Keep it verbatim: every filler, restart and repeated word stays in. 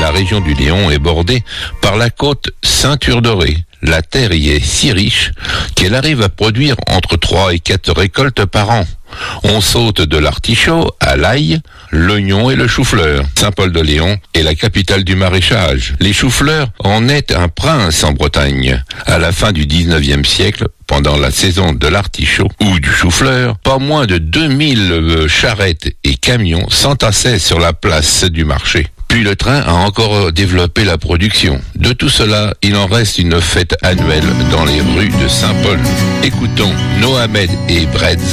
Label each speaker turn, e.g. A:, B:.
A: la région du Léon est bordée par la côte Ceinture Dorée. La terre y est si riche qu'elle arrive à produire entre trois et quatre récoltes par an. On saute de l'artichaut à l'ail, l'oignon et le chou-fleur. Saint-Paul-de-Léon est la capitale du maraîchage. Les choux-fleurs en est un prince en Bretagne. À la fin du dix-neuvième siècle, pendant la saison de l'artichaut ou du chou-fleur, pas moins de deux mille charrettes et camions s'entassaient sur la place du marché. Puis le train a encore développé la production. De tout cela, il en reste une fête annuelle dans les rues de Saint-Paul. Écoutons Nohamed et Bredz